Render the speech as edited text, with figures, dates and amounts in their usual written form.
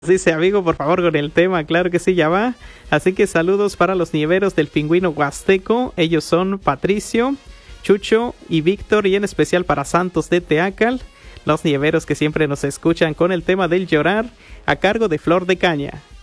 Dice amigo, por favor, con el tema, claro que sí, ya va. Así que saludos para los nieveros del Pingüino Huasteco. Ellos son Patricio, Chucho y Víctor, y en especial para Santos de Teacal, los nieveros que siempre nos escuchan con el tema del llorar, a cargo de Flor de Caña.